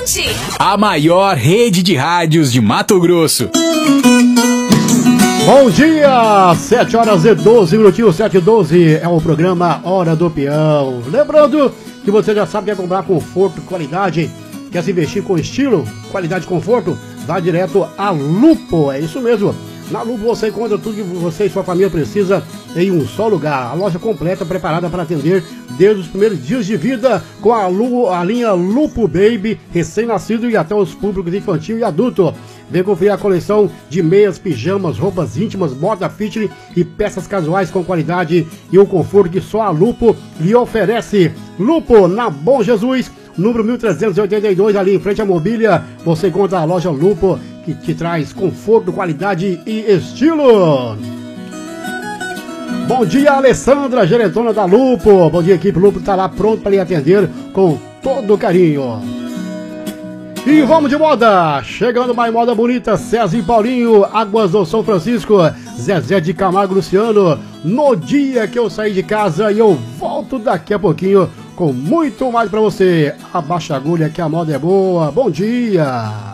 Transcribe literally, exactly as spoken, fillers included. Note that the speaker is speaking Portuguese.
Ponte. A maior rede de rádios de Mato Grosso. Bom dia, sete horas e doze minutinhos, sete e doze, é o programa Hora do Peão. Lembrando que você já sabe que quer comprar conforto, qualidade, quer se investir com estilo, qualidade e conforto, vá direto a Lupo, é isso mesmo. Na Lupo você encontra tudo que você e sua família precisa em um só lugar. A loja completa preparada para atender desde os primeiros dias de vida com a, Lu, a linha Lupo Baby, recém-nascido e até os públicos infantil e adulto. Vem conferir a coleção de meias, pijamas, roupas íntimas, moda fitness e peças casuais com qualidade e um conforto que só a Lupo lhe oferece. Lupo, na Bom Jesus, número mil trezentos e oitenta e dois, ali em frente à Mobília, você encontra a loja Lupo, que te traz conforto, qualidade e estilo. Bom dia, Alessandra, gerentona da Lupo. Bom dia, equipe. Lupo está lá pronto para lhe atender com todo carinho. E vamos de moda, chegando mais moda bonita, César e Paulinho, Águas do São Francisco, Zezé de Camargo Luciano, no dia que eu saí de casa, e eu volto daqui a pouquinho com muito mais pra você. Abaixa a agulha que a moda é boa, bom dia!